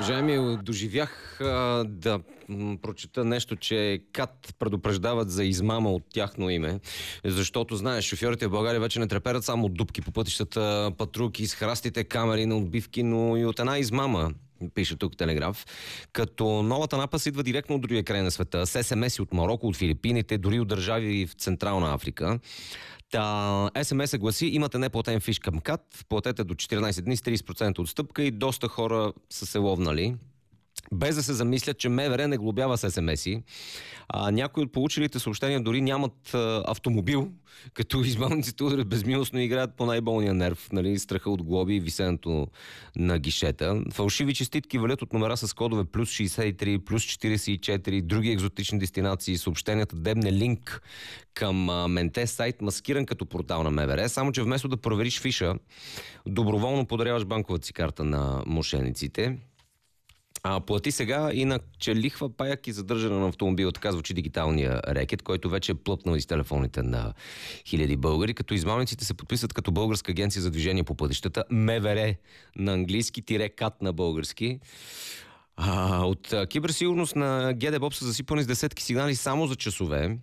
Уважаеми, доживях да прочета нещо, че КАТ предупреждават за измама от тяхно име, защото, знаеш, шофьорите в България вече не треперят само от дупки по пътищата, патрулки с храстите, камери на отбивки, но и от една измама, пише тук Телеграф, като новата напаст идва директно от другия край на света, с СМС-и от Мароко, от Филипините, дори от държави в Централна Африка. СМС-а гласи: имате неплатен фиш към КАТ, платете до 14 дни с 30% отстъпка, и доста хора са се ловнали, без да се замислят, че МВР не глобява с СМС-и. Някои от получилите съобщения дори нямат автомобил, като измамниците ударят безмилостно и играят по най-болния нерв, нали, страха от глоби и висенето на гишета. Фалшиви честитки валят от номера с кодове плюс 63, плюс 44, други екзотични дестинации. Съобщенията дебне линк към Менте сайт, маскиран като портал на МВР, само че вместо да провериш фиша, доброволно подаряваш банковата си карта на мошениците. Плати сега, иначе лихва, паяк и задържане на автомобила. Така звучи дигиталния рекет, който вече е плъпнал из телефоните на хиляди българи, като измамниците се подписват като Българска агенция за движение по пътищата, МВР на английски, КАТ на български. От киберсигурност на ГДБОП са засипани с десетки сигнали само за часове,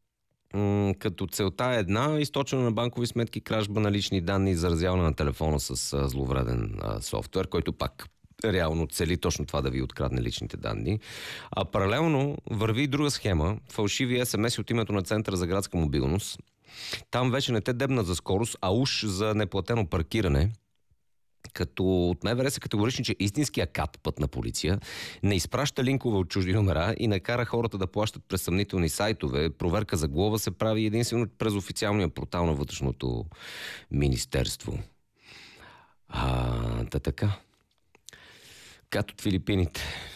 като целта е една: източване на банкови сметки, кражба на лични данни и заразяване на телефона с зловреден софтуер, който пак реално цели точно това, да ви открадне личните данни. Паралелно върви и друга схема. Фалшиви СМС от името на Центъра за градска мобилност. Там вече не те дебнат за скорост, а уж за неплатено паркиране. Като от МВР са категорични, че истинския КАТ, пътна полиция, не изпраща линкове от чужди номера и не кара хората да плащат през съмнителни сайтове. Проверка за глоба се прави единствено през официалния портал на Вътрешното министерство. Така. КАТ от Филипините.